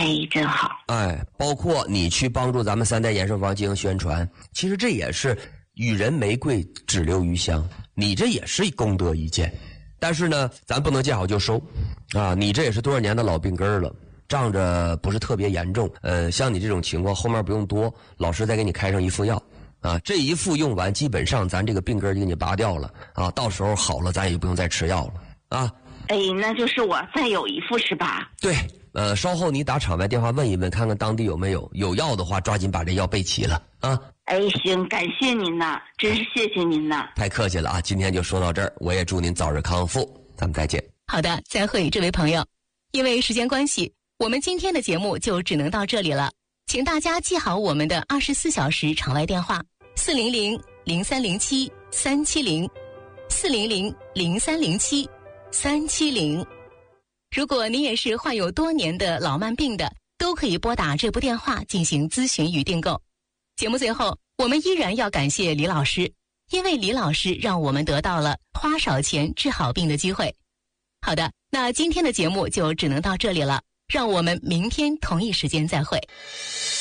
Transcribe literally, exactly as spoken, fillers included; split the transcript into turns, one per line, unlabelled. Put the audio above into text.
哎，真好。
哎，包括你去帮助咱们三代延寿坊进行宣传，其实这也是予人玫瑰只留余香，你这也是功德一件。但是呢，咱不能见好就收啊！你这也是多少年的老病根了，仗着不是特别严重。呃，像你这种情况，后面不用多，老师再给你开上一副药啊，这一副用完，基本上咱这个病根就给你拔掉了啊，到时候好了，咱也不用再吃药了啊。
哎，那就是我再有一副是吧？
对，呃，稍后你打场外电话问一问，看看当地有没有，有药的话，抓紧把这药备齐了啊。
哎，行，感谢您呐，真是谢谢您呐。
太客气了啊，今天就说到这儿，我也祝您早日康复，咱们再见。
好的，再会，这位朋友。因为时间关系，我们今天的节目就只能到这里了，请大家记好我们的二十四小时场外电话：四零零零三零七三七零，四零零零三零七三七零。如果你也是患有多年的老慢病的，都可以拨打这部电话进行咨询与订购。节目最后，我们依然要感谢李老师，因为李老师让我们得到了花少钱治好病的机会。好的，那今天的节目就只能到这里了，让我们明天同一时间再会。